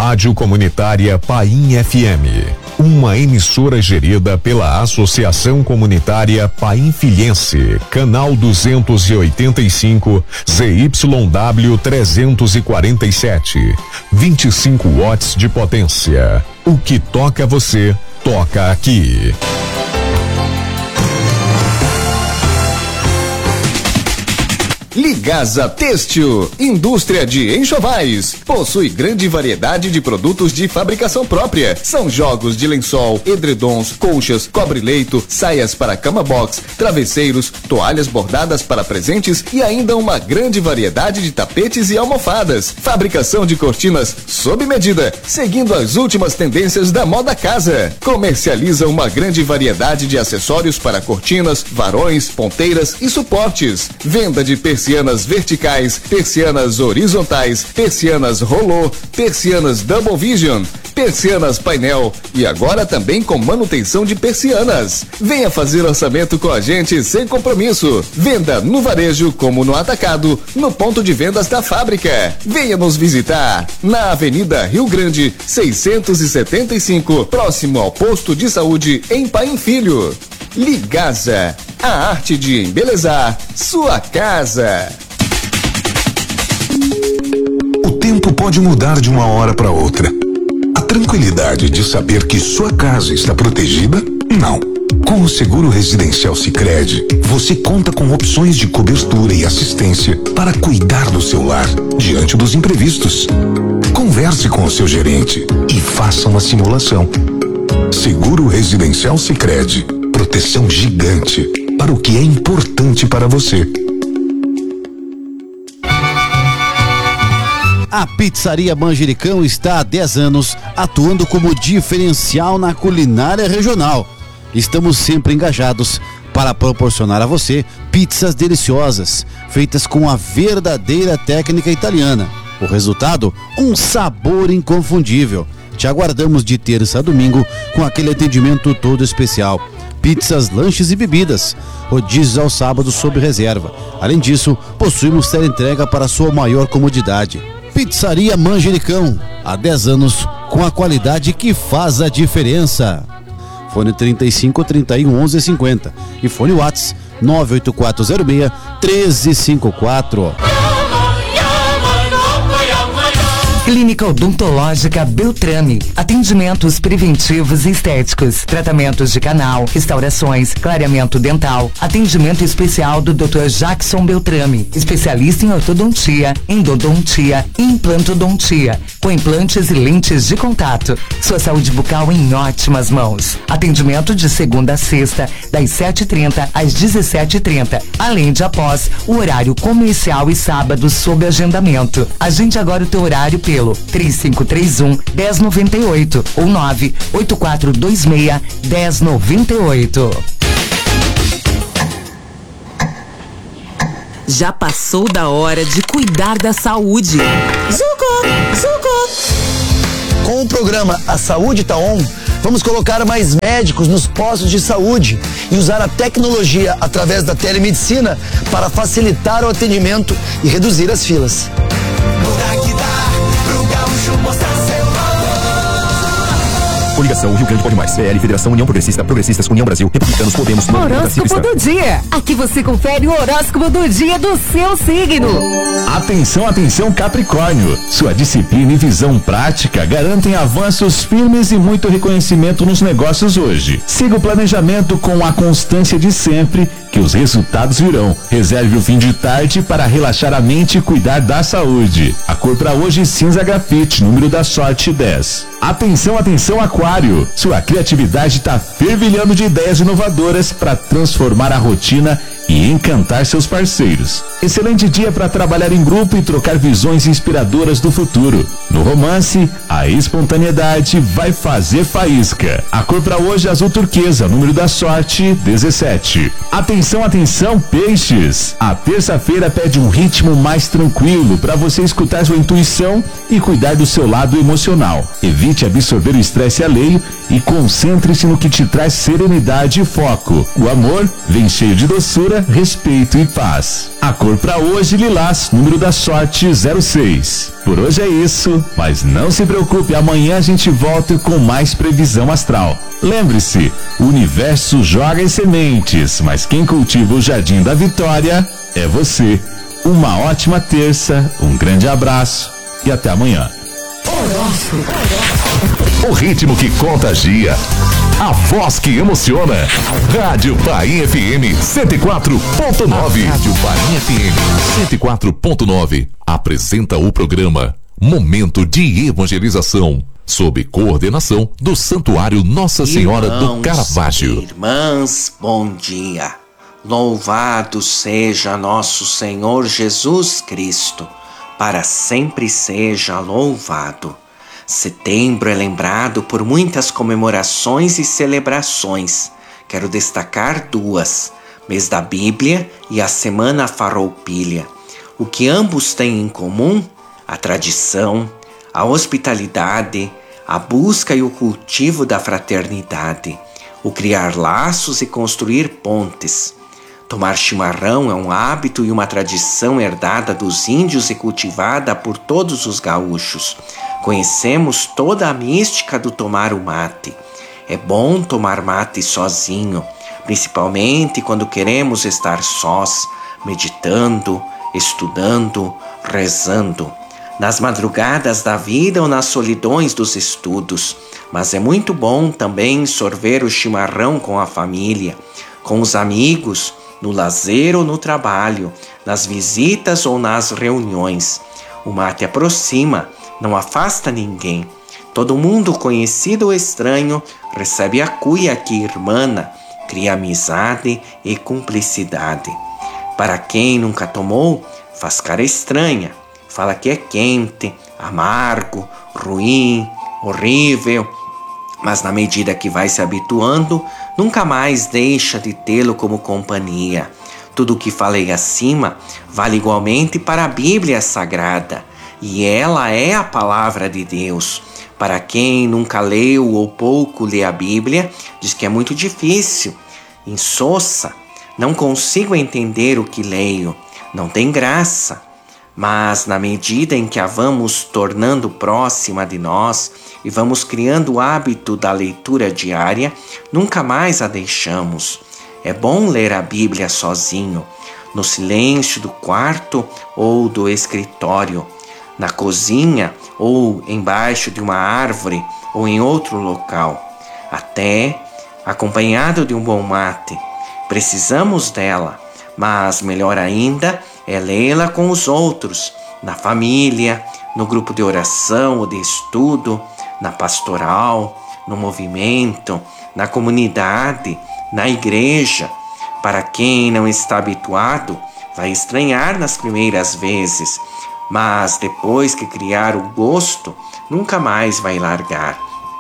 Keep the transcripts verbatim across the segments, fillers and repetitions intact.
Rádio Comunitária Paim F M, uma emissora gerida pela Associação Comunitária Painfilhense, canal duzentos e oitenta e cinco, Z Y W trezentos e quarenta e sete, vinte e cinco watts de potência. O que toca você, toca aqui. Ligasa Têxtil, indústria de enxovais, possui grande variedade de produtos de fabricação própria. São jogos de lençol, edredons, colchas, cobre-leito, saias para cama box, travesseiros, toalhas bordadas para presentes e ainda uma grande variedade de tapetes e almofadas. Fabricação de cortinas sob medida, seguindo as últimas tendências da moda casa. Comercializa uma grande variedade de acessórios para cortinas, varões, ponteiras e suportes. Venda de persianas Persianas verticais, persianas horizontais, persianas rolô, persianas double vision, persianas painel e agora também com manutenção de persianas. Venha fazer orçamento com a gente sem compromisso. Venda no varejo como no atacado, no ponto de vendas da fábrica. Venha nos visitar na Avenida Rio Grande, seiscentos e setenta e cinco, próximo ao posto de saúde em Paim Filho. Ligasa, a arte de embelezar sua casa. O tempo pode mudar de uma hora para outra. A tranquilidade de saber que sua casa está protegida? Não. Com o Seguro Residencial Sicredi, você conta com opções de cobertura e assistência para cuidar do seu lar diante dos imprevistos. Converse com o seu gerente e faça uma simulação. Seguro Residencial Sicredi. Proteção gigante para o que é importante para você. A Pizzaria Manjericão está há dez anos atuando como diferencial na culinária regional. Estamos sempre engajados para proporcionar a você pizzas deliciosas, feitas com a verdadeira técnica italiana. O resultado? Um sabor inconfundível. Te aguardamos de terça a domingo com aquele atendimento todo especial. Pizzas, lanches e bebidas. Rodízios ao sábado sob reserva. Além disso, possuímos teleentrega para sua maior comodidade. Pizzaria Manjericão, há dez anos, com a qualidade que faz a diferença. Fone trinta e cinco, trinta e um, onze, cinquenta e fone WhatsApp nove oito quatro zero seis, um três cinco quatro. Clínica Odontológica Beltrame. Atendimentos preventivos e estéticos. Tratamentos de canal, restaurações, clareamento dental. Atendimento especial do doutor Jackson Beltrame. Especialista em ortodontia, endodontia e implantodontia. Com implantes e lentes de contato. Sua saúde bucal em ótimas mãos. Atendimento de segunda a sexta, das sete e trinta às dezessete e trinta. Além de após o horário comercial e sábado sob agendamento. Agende agora o teu horário pelo três cinco três um, um zero nove oito ou nove oito quatro dois seis, um zero nove oito. Já passou da hora de cuidar da saúde. Zuco, Zuco. Com o programa A Saúde Tá On, vamos colocar mais médicos nos postos de saúde e usar a tecnologia através da telemedicina para facilitar o atendimento e reduzir as filas. Coligação Rio Grande Pode Mais, P L, Federação União Progressista, Progressistas, União Brasil, Republicanos, Podemos, Horóscopo do dia. Aqui você confere o horóscopo do dia do seu signo. Atenção, atenção, Capricórnio. Sua disciplina e visão prática garantem avanços firmes e muito reconhecimento nos negócios hoje. Siga o planejamento com a constância de sempre, que os resultados virão. Reserve o fim de tarde para relaxar a mente e cuidar da saúde. A cor para hoje, cinza grafite, número da sorte dez. Atenção, atenção, Aquário. Sua criatividade está fervilhando de ideias inovadoras para transformar a rotina e encantar seus parceiros. Excelente dia para trabalhar em grupo e trocar visões inspiradoras do futuro. No romance, a espontaneidade vai fazer faísca. A cor para hoje, azul turquesa, número da sorte dezessete. Atenção, atenção, peixes. A terça-feira pede um ritmo mais tranquilo para você escutar sua intuição e cuidar do seu lado emocional. Evite absorver o estresse alheio e concentre-se no que te traz serenidade e foco. O amor vem cheio de doçura, respeito e paz. A cor para hoje, lilás, número da sorte zero seis. Por hoje é isso, mas não se preocupe, amanhã a gente volta com mais previsão astral. Lembre-se, o universo joga as sementes, mas quem cultiva o jardim da vitória é você. Uma ótima terça, um grande abraço e até amanhã. O ritmo que contagia, a voz que emociona. Rádio Paim F M cento e quatro ponto nove. Rádio Paim F M cento e quatro ponto nove apresenta o programa Momento de Evangelização, sob coordenação do Santuário Nossa Senhora Irmãos, do Caravaggio. Irmãs, bom dia. Louvado seja nosso Senhor Jesus Cristo, para sempre seja louvado. Setembro é lembrado por muitas comemorações e celebrações. Quero destacar duas: Mês da Bíblia e a Semana Farroupilha. O que ambos têm em comum? A tradição, a hospitalidade, a busca e o cultivo da fraternidade, o criar laços e construir pontes. Tomar chimarrão é um hábito e uma tradição herdada dos índios e cultivada por todos os gaúchos. Conhecemos toda a mística do tomar o mate. É bom tomar mate sozinho, principalmente quando queremos estar sós, meditando, estudando, rezando. Nas madrugadas da vida ou nas solidões dos estudos. Mas é muito bom também sorver o chimarrão com a família, com os amigos, no lazer ou no trabalho, nas visitas ou nas reuniões. O mate aproxima, não afasta ninguém. Todo mundo, conhecido ou estranho, recebe a cuia que irmana, cria amizade e cumplicidade. Para quem nunca tomou, faz cara estranha, fala que é quente, amargo, ruim, horrível, mas na medida que vai se habituando, nunca mais deixa de tê-lo como companhia. Tudo o que falei acima vale igualmente para a Bíblia Sagrada, e ela é a palavra de Deus. Para quem nunca leu ou pouco lê a Bíblia, diz que é muito difícil, insossa, não consigo entender o que leio, não tem graça. Mas na medida em que a vamos tornando próxima de nós e vamos criando o hábito da leitura diária, nunca mais a deixamos. É bom ler a Bíblia sozinho, no silêncio do quarto ou do escritório, na cozinha ou embaixo de uma árvore ou em outro local, até acompanhado de um bom mate. Precisamos dela, mas melhor ainda é lê-la com os outros, na família, no grupo de oração ou de estudo, na pastoral, no movimento, na comunidade, na igreja. Para quem não está habituado, vai estranhar nas primeiras vezes, mas depois que criar o gosto, nunca mais vai largar.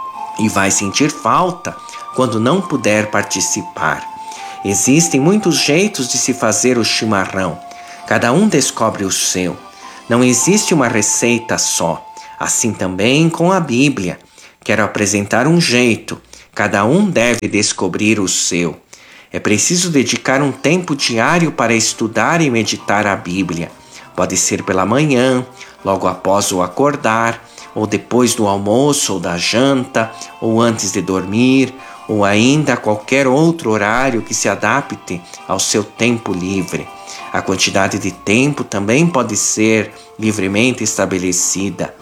E vai sentir falta quando não puder participar. Existem muitos jeitos de se fazer o chimarrão. Cada um descobre o seu. Não existe uma receita só. Assim também com a Bíblia. Quero apresentar um jeito. Cada um deve descobrir o seu. É preciso dedicar um tempo diário para estudar e meditar a Bíblia. Pode ser pela manhã, logo após o acordar, ou depois do almoço ou da janta, ou antes de dormir, ou ainda a qualquer outro horário que se adapte ao seu tempo livre. A quantidade de tempo também pode ser livremente estabelecida.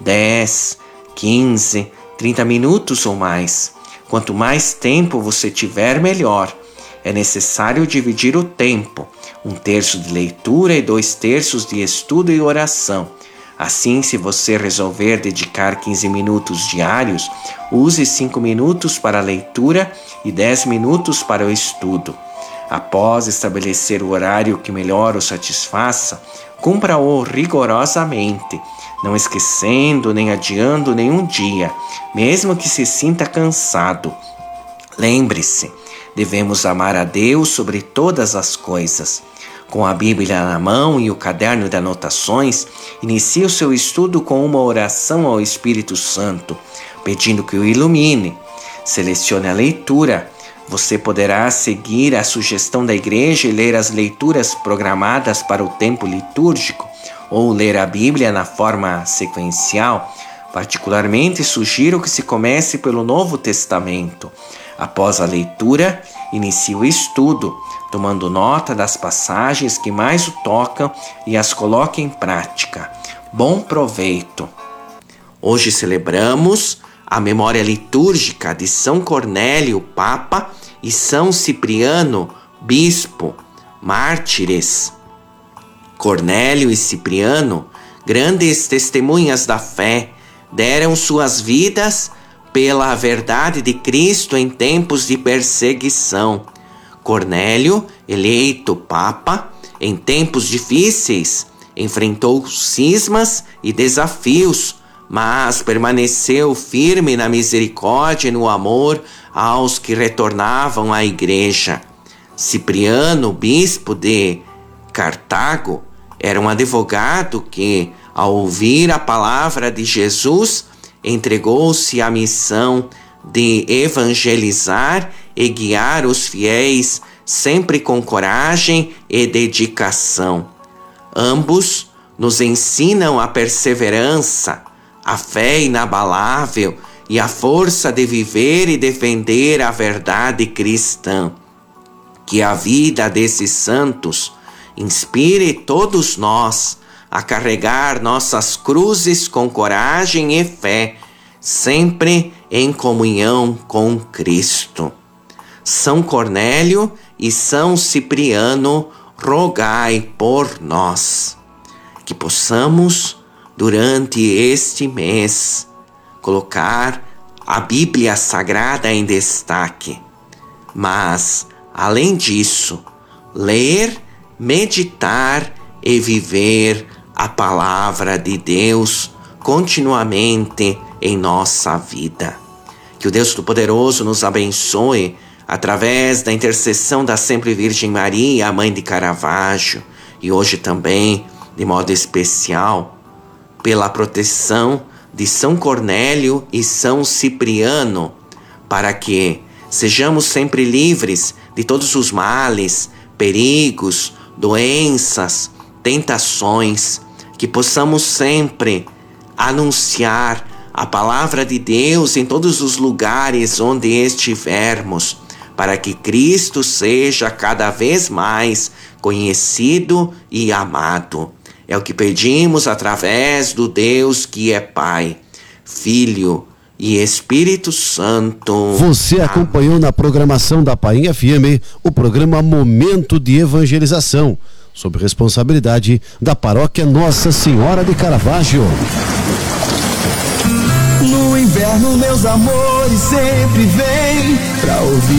dez, quinze, trinta minutos ou mais. Quanto mais tempo você tiver, melhor. É necessário dividir o tempo, um terço de leitura e dois terços de estudo e oração. Assim, se você resolver dedicar quinze minutos diários, use cinco minutos para a leitura e dez minutos para o estudo. Após estabelecer o horário que melhor o satisfaça, cumpra-o rigorosamente, não esquecendo nem adiando nenhum dia, mesmo que se sinta cansado. Lembre-se, devemos amar a Deus sobre todas as coisas. Com a Bíblia na mão e o caderno de anotações, inicie o seu estudo com uma oração ao Espírito Santo, pedindo que o ilumine. Selecione a leitura. Você poderá seguir a sugestão da igreja e ler as leituras programadas para o tempo litúrgico, ou ler a Bíblia na forma sequencial, particularmente sugiro que se comece pelo Novo Testamento. Após a leitura, inicie o estudo, tomando nota das passagens que mais o tocam e as coloque em prática. Bom proveito! Hoje celebramos a memória litúrgica de São Cornélio, Papa, e São Cipriano, Bispo, mártires. Cornélio e Cipriano, grandes testemunhas da fé, deram suas vidas pela verdade de Cristo em tempos de perseguição. Cornélio, eleito Papa, em tempos difíceis, enfrentou cismas e desafios, mas permaneceu firme na misericórdia e no amor aos que retornavam à igreja. Cipriano, bispo de Cartago, era um advogado que, ao ouvir a palavra de Jesus, entregou-se à missão de evangelizar e guiar os fiéis, sempre com coragem e dedicação. Ambos nos ensinam a perseverança, a fé inabalável e a força de viver e defender a verdade cristã. Que a vida desses santos inspire todos nós a carregar nossas cruzes com coragem e fé, sempre em comunhão com Cristo. São Cornélio e São Cipriano, rogai por nós. Que possamos, durante este mês, colocar a Bíblia Sagrada em destaque, mas, além disso, ler, meditar e viver a palavra de Deus continuamente em nossa vida. Que o Deus Todo-Poderoso nos abençoe através da intercessão da Sempre Virgem Maria, a Mãe de Caravaggio, e hoje também, de modo especial, pela proteção de São Cornélio e São Cipriano, para que sejamos sempre livres de todos os males, perigos, doenças, tentações, que possamos sempre anunciar a palavra de Deus em todos os lugares onde estivermos, para que Cristo seja cada vez mais conhecido e amado. É o que pedimos através do Deus que é Pai, Filho e Espírito Santo. Você acompanhou na programação da Paim F M o programa Momento de Evangelização, sob responsabilidade da Paróquia Nossa Senhora de Caravaggio. No inverno meus amores sempre vêm pra ouvir